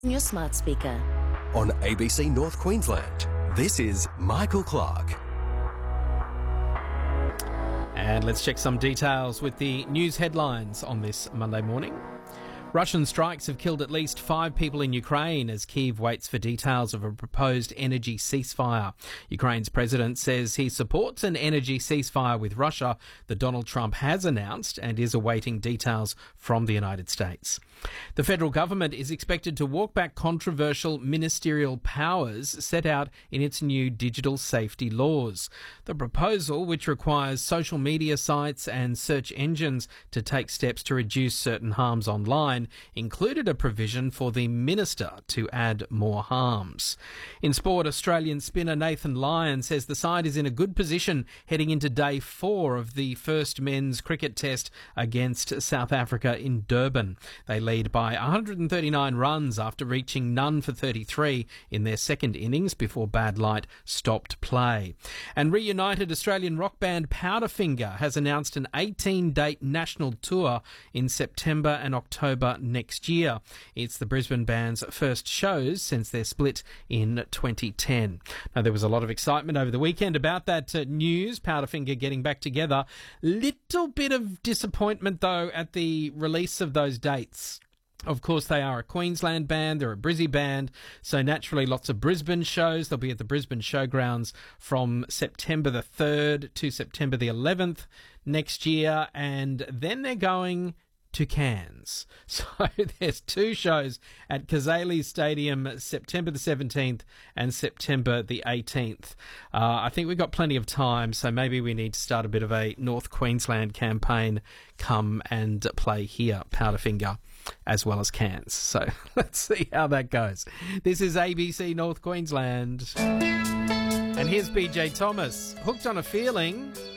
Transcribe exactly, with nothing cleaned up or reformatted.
Your smart speaker. On A B C North Queensland, this is Michael Clark. And let's check some details with the news headlines on this Monday morning. Russian strikes have killed at least five people in Ukraine as Kyiv waits for details of a proposed energy ceasefire. Ukraine's president says he supports an energy ceasefire with Russia that Donald Trump has announced and is awaiting details from the United States. The federal government is expected to walk back controversial ministerial powers set out in its new digital safety laws. The proposal, which requires social media sites and search engines to take steps to reduce certain harms online, included a provision for the minister to add more harms. In sport, Australian spinner Nathan Lyon says the side is in a good position heading into day four of the first men's cricket test against South Africa in Durban. They lead by one hundred thirty-nine runs after reaching none for thirty-three in their second innings before bad light stopped play. And reunited Australian rock band Powderfinger has announced an eighteen-date national tour in September and October next year. It's the Brisbane band's first shows since their split in twenty ten. Now, there was a lot of excitement over the weekend about that uh, news, Powderfinger getting back together. Little bit of disappointment, though, at the release of those dates. Of course, they are a Queensland band, they're a Brizzy band, so naturally lots of Brisbane shows. They'll be at the Brisbane Showgrounds from September the third to September the eleventh next year, and then they're going to Cairns. So there's two shows at Kazali Stadium, September the seventeenth and September the eighteenth. Uh, I think we've got plenty of time, so maybe we need to start a bit of a North Queensland campaign, come and play here, Powderfinger, as well as Cairns. So let's see how that goes. This is A B C North Queensland. And here's B J Thomas, Hooked on a Feeling.